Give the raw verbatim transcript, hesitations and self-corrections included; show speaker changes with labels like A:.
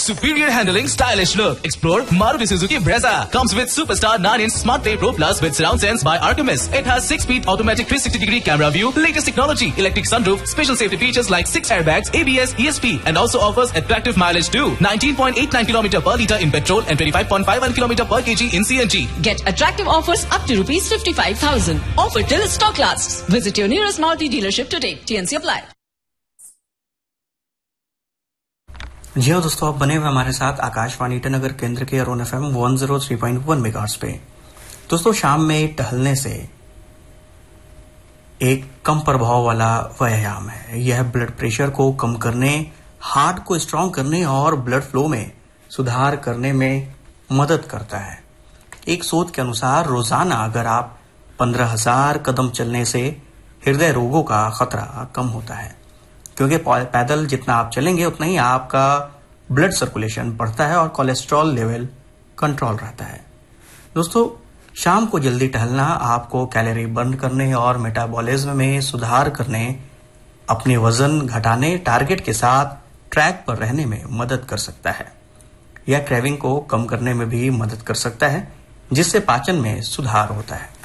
A: Superior handling, stylish look. Explore Maruti Suzuki Brezza. Comes with Superstar nine inch Smart Play Pro Plus with surround sense by Artemis. It has six speed automatic three sixty degree camera view, latest technology, electric sunroof, special safety features like six airbags, A B S, E S P, and also offers attractive mileage too. nineteen point eight nine kilometers per litre in petrol and twenty-five point five one kilometers per kg in C N G.
B: Get attractive offers up to rupees fifty-five thousand. Offer till stock lasts. Visit your nearest Maruti dealership today. T N C apply.
C: जी हाँ दोस्तों, आप बने हुए हमारे साथ आकाशवाणी ईटानगर केंद्र के Arun F M one zero three point one megahertz पे। दोस्तों, शाम में टहलने से एक कम प्रभाव वाला व्यायाम है। यह ब्लड प्रेशर को कम करने, हार्ट को स्ट्रांग करने और ब्लड फ्लो में सुधार करने में मदद करता है। एक शोध के अनुसार रोजाना अगर आप पंद्रह हजार कदम चलने से हृदय रोगों का खतरा कम होता है, क्योंकि पैदल जितना आप चलेंगे उतना ही आपका ब्लड सर्कुलेशन बढ़ता है और कोलेस्ट्रॉल लेवल कंट्रोल रहता है। दोस्तों, शाम को जल्दी टहलना आपको कैलोरी बर्न करने और मेटाबॉलिज्म में सुधार करने, अपने वजन घटाने, टारगेट के साथ ट्रैक पर रहने में मदद कर सकता है। यह क्रेविंग को कम करने में भी मदद कर सकता है, जिससे पाचन में सुधार होता है।